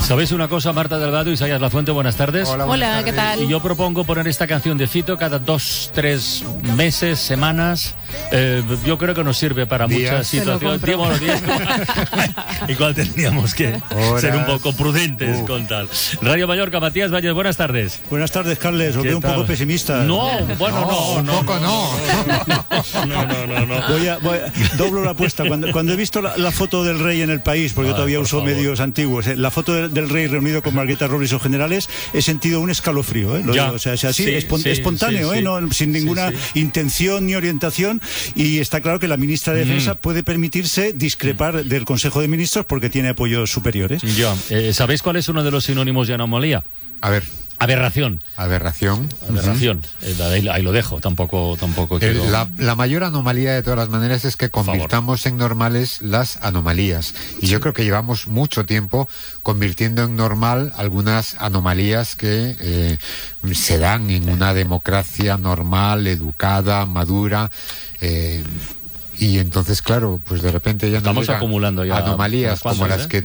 ¿Sabéis una cosa, Marta Delgado y Isaías Lafuente? Buenas tardes. Hola, ¿qué tal? Y yo propongo poner esta canción de Fito cada 2, 3 meses, semanas. Yo creo que nos sirve para muchas situaciones. Días. Igual tendríamos que ser un poco prudentes con tal. Radio Mallorca, Matías Valles, buenas tardes. Buenas tardes, Carles. Os veo un poco pesimista. No, bueno, no. Doblo la apuesta. Cuando he visto la foto del rey en El País, porque yo todavía uso medios antiguos, la foto del rey reunido con Margarita Robles y los generales, he sentido un escalofrío. O sea, así, espontáneo, ¿no? Sin ninguna intención ni orientación. Y está claro que la ministra de Defensa puede permitirse discrepar del Consejo de Ministros porque tiene apoyos superiores. ¿Sabéis cuál es uno de los sinónimos de anomalía? A ver. Aberración. Ahí lo dejo, tampoco quiero... La mayor anomalía de todas las maneras es que convirtamos en normales las anomalías. Y yo creo que llevamos mucho tiempo convirtiendo en normal algunas anomalías que se dan en una democracia normal, educada, madura. Y entonces, claro, pues de repente ya estamos acumulando ya anomalías como las que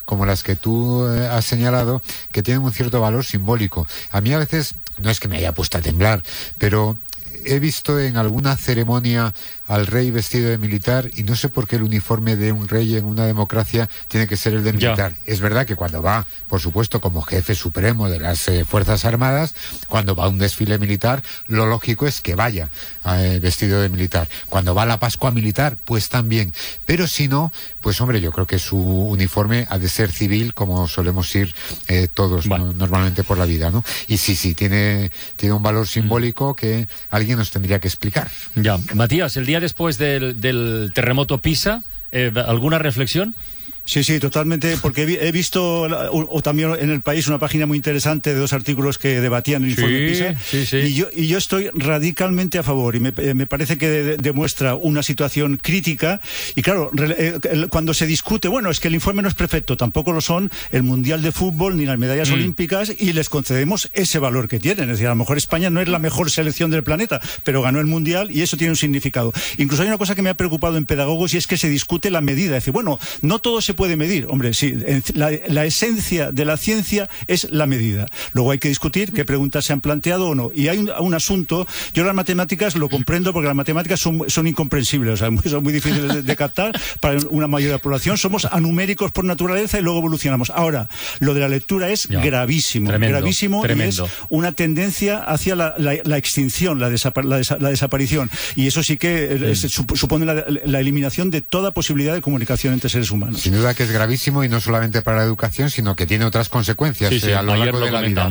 tú has señalado, que tienen un cierto valor simbólico. A mí a veces, no es que me haya puesto a temblar, pero he visto en alguna ceremonia al rey vestido de militar y no sé por qué el uniforme de un rey en una democracia tiene que ser el de militar. Es verdad que cuando va, por supuesto, como jefe supremo de las Fuerzas Armadas, cuando va a un desfile militar, lo lógico es que vaya vestido de militar. Cuando va a la Pascua militar, pues también. Pero si no, pues hombre, yo creo que su uniforme ha de ser civil, como solemos ir todos normalmente por la vida, ¿no? Y sí, tiene un valor simbólico que alguien nos tendría que explicar. Ya, Matías, el día después del terremoto Pisa, ¿alguna reflexión? Sí, totalmente, porque he visto o también en El País una página muy interesante de 2 artículos que debatían el informe PISA. Y yo estoy radicalmente a favor y me parece que demuestra una situación crítica. Y claro, cuando se discute, bueno, es que el informe no es perfecto, tampoco lo son el Mundial de Fútbol ni las medallas olímpicas, y les concedemos ese valor que tienen. Es decir, a lo mejor España no es la mejor selección del planeta, pero ganó el Mundial y eso tiene un significado. Incluso hay una cosa que me ha preocupado en pedagogos y es que se discute la medida. Es decir, bueno, no todo se puede medir. Hombre, sí, la esencia de la ciencia es la medida. Luego hay que discutir qué preguntas se han planteado o no. Y hay un asunto, yo las matemáticas lo comprendo porque las matemáticas son incomprensibles, o sea, son muy difíciles de captar para una mayoría de la población. Somos anuméricos por naturaleza y luego evolucionamos. Ahora, lo de la lectura es gravísimo, tremendo. Y es una tendencia hacia la extinción, la desaparición. Y eso sí que supone la eliminación de toda posibilidad de comunicación entre seres humanos. Sin duda que es gravísimo, y no solamente para la educación, sino que tiene otras consecuencias a lo largo de la vida.